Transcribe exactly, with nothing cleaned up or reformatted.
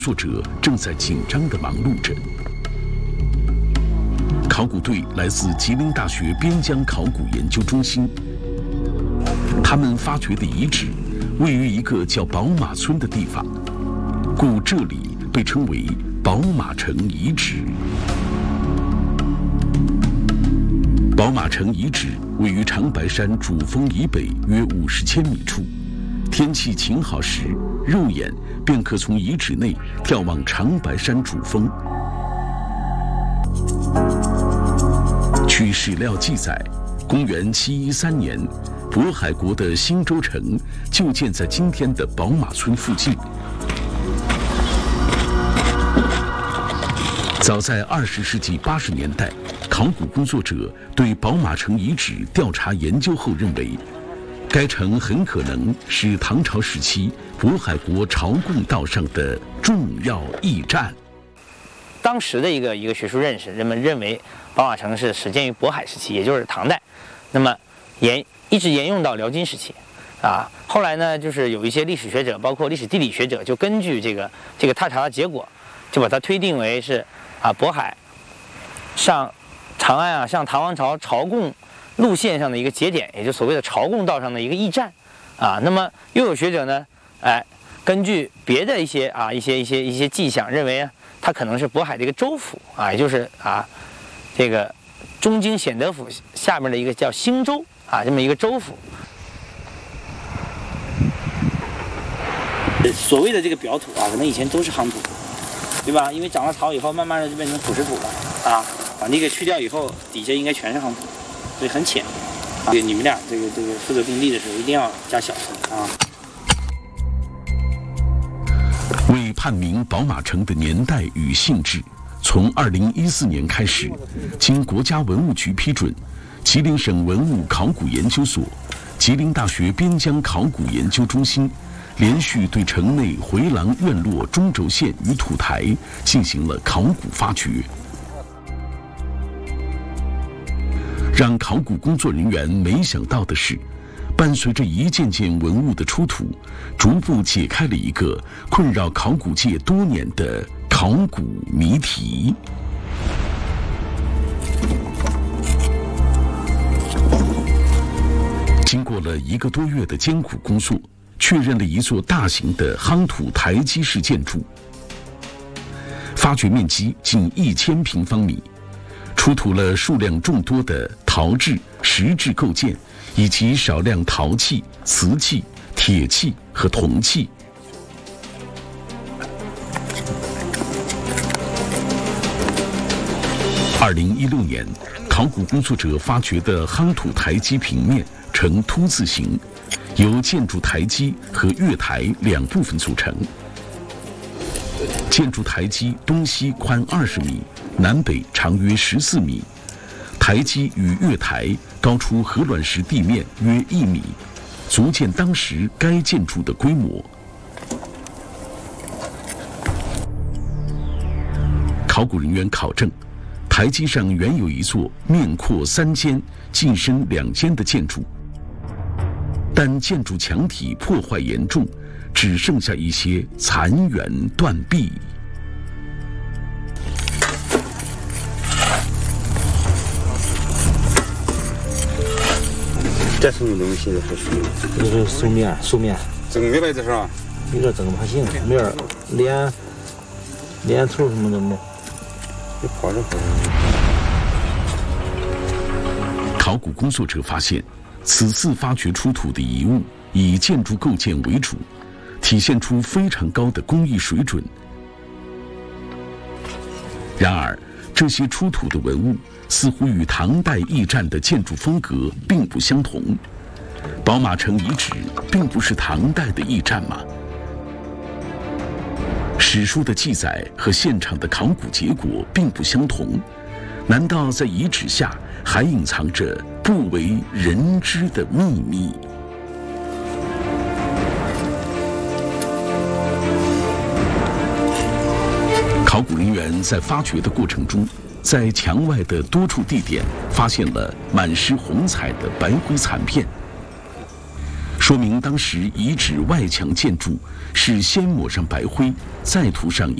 作者正在紧张地忙碌着。考古队来自吉林大学边疆考古研究中心，他们发掘的遗址位于一个叫宝马村的地方，故这里被称为宝马城遗址。宝马城遗址位于长白山主峰以北约五十千米处，天气晴好时，肉眼便可从遗址内眺望长白山主峰。据史料记载，公元七一三年，渤海国的兴州城就建在今天的宝马村附近。早在二十世纪八十年代，考古工作者对宝马城遗址调查研究后认为，该城很可能是唐朝时期渤海国朝贡道上的重要驿站。 当时的一个一个学术认识，人们认为宝马城是始建于渤海时期，也就是唐代，那么沿一直沿用到辽金时期，啊，后来呢，就是有一些历史学者，包括历史地理学者，就根据这个这个探查的结果，就把它推定为是啊渤海上长安啊向唐王朝朝贡路线上的一个节点，也就所谓的朝贡道上的一个驿站，啊，那么又有学者呢，哎，根据别的一些啊一些一些一些迹象，认为它可能是渤海的一个州府啊，也就是啊这个中京显德府下面的一个叫兴州啊这么一个州府。所谓的这个表土啊，可能以前都是夯土，对吧？因为涨了潮以后，慢慢的就变成土石土了啊，把那个去掉以后，底下应该全是夯土，所以很浅。啊，你们俩这个这个负责定地的时候一定要加小心啊。 为判明宝马城的年代与性质，从二零一四年开始，经国家文物局批准，吉林省文物考古研究所、吉林大学边疆考古研究中心连续对城内回廊院落中轴线与土台进行了考古发掘。让考古工作人员没想到的是，伴随着一件件文物的出土，逐步解开了一个困扰考古界多年的考古谜题。经过了一个多月的艰苦工作，确认了一座大型的夯土台基式建筑，发掘面积近一千平方米，出土了数量众多的陶制、石制构件，以及少量陶器、瓷器、铁器和铜器。二零一六年，考古工作者发掘的夯土台基平面呈凸字形，由建筑台基和月台两部分组成。建筑台基东西宽二十米，南北长约十四米，台基与月台高出鹅卵石地面约一米，足见当时该建筑的规模。考古人员考证，台基上原有一座面阔三间、进深两间的建筑，但建筑墙体破坏严重，只剩下一些残垣断壁。 这什么东西？这是这是素面，素面。 整的呗，这是吧？ 一个整不行，面儿、脸、脸头什么的没。 你跑着跑着。 考古工作者发现，此次发掘出土的遗物以建筑构件为主，体现出非常高的工艺水准。然而，这些出土的文物似乎与唐代驿站的建筑风格并不相同。宝马城遗址并不是唐代的驿站吗？史书的记载和现场的考古结果并不相同，难道在遗址下还隐藏着不为人知的秘密？考古人员在发掘的过程中，在墙外的多处地点发现了满是红彩的白灰残片，说说明当时遗址外墙建筑是先抹上白灰，再涂上